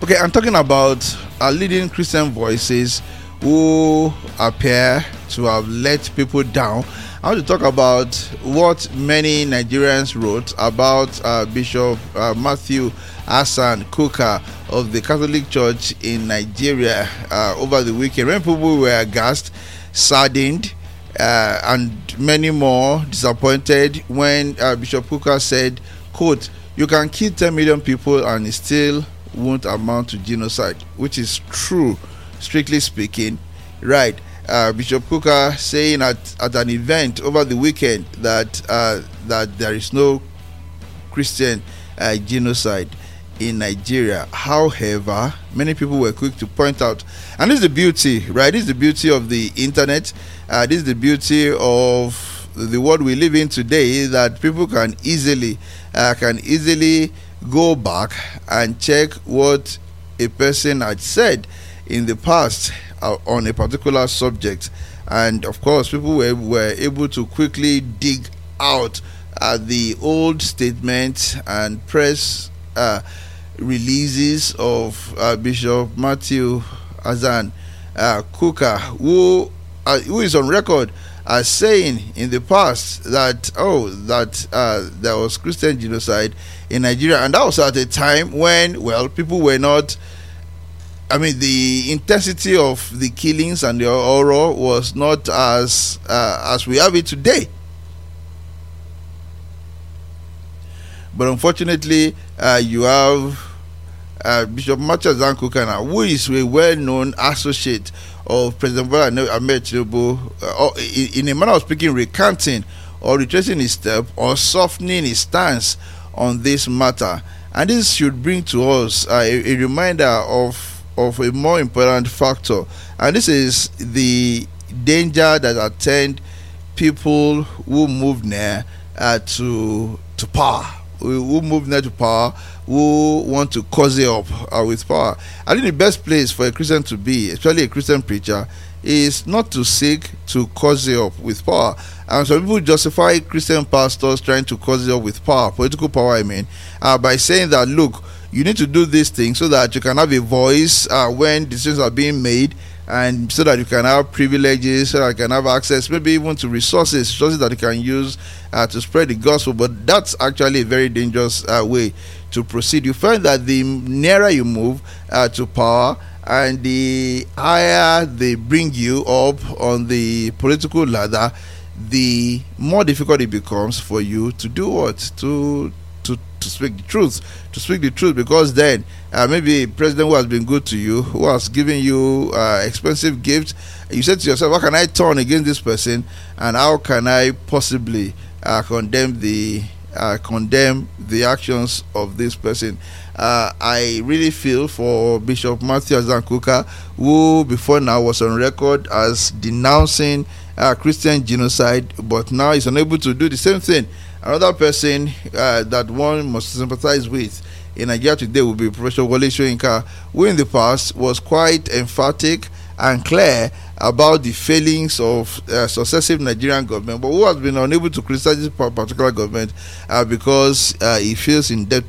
Okay, I'm talking about leading Christian voices who appear to have let people down. I want to talk about what many Nigerians wrote about Bishop Matthew Hassan Kukah of the Catholic Church in Nigeria over the weekend, when people were aghast, saddened, and many more disappointed when Bishop Kukah said, quote, "You can kill 10 million people and it still won't amount to genocide," which is true, strictly speaking, right? Bishop Kukah saying at an event over the weekend that there is no Christian genocide in Nigeria. However, many people were quick to point out, and this is the beauty, right? This is the beauty of the internet. This is the beauty of the world we live in today, that people can easily go back and check what a person had said in the past on a particular subject, and of course people were able to quickly dig out the old statements and press releases of Bishop Matthew Hassan Kukah, who is on record as saying in the past that there was Christian genocide in Nigeria, and that was at a time when, well, people were not, the intensity of the killings and the horror was not as we have it today. But unfortunately, you have Bishop Matthew Hassan Kukah, who is a well-known associate of President Bola Ahmed Tinubu, in a manner of speaking, recanting or retracing his step or softening his stance on this matter. And this should bring to us a reminder of a more important factor, and this is the danger that attend people who move near to power, who move near to power, who want to cozy up with power. I think the best place for a Christian to be, especially a Christian preacher, is not to seek to cozy up with power. And some people justify Christian pastors trying to cozy up with power, political power, by saying that, look, you need to do these things so that you can have a voice when decisions are being made, and so that you can have privileges, so that you can have access, maybe even to resources that you can use to spread the gospel. But that's actually a very dangerous way to proceed. You find that the nearer you move to power, and the higher they bring you up on the political ladder, the more difficult it becomes for you to do what? To speak the truth, because then maybe a president who has been good to you, who has given you expensive gifts, you said to yourself, how can I turn against this person, and how can I possibly condemn the actions of this person? I really feel for Bishop Matthew Hassan Kukah, who before now was on record as denouncing Christian genocide, but now is unable to do the same thing. Another person that one must sympathize with in Nigeria today will be Professor Wole Soyinka, who in the past was quite emphatic and clear about the failings of successive Nigerian government, but who has been unable to criticize this particular government because he feels in debt